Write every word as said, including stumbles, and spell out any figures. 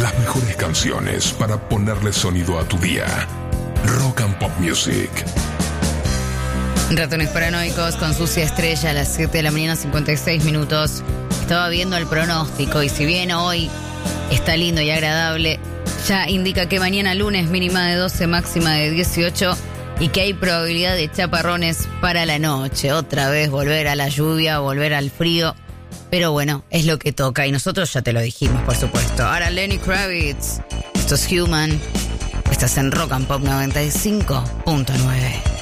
Las mejores canciones para ponerle sonido a tu día. Rock and Pop Music. Ratones Paranoicos con Sucia Estrella a las siete de la mañana, cincuenta y seis minutos. Estaba viendo el pronóstico y si bien hoy está lindo y agradable, ya indica que mañana lunes mínima de doce, máxima de dieciocho y que hay probabilidad de chaparrones para la noche. Otra vez volver a la lluvia, volver al frío. Pero bueno, es lo que toca y nosotros ya te lo dijimos, por supuesto. Ahora Lenny Kravitz, esto es Human. Estás en Rock and Pop noventa y cinco punto nueve.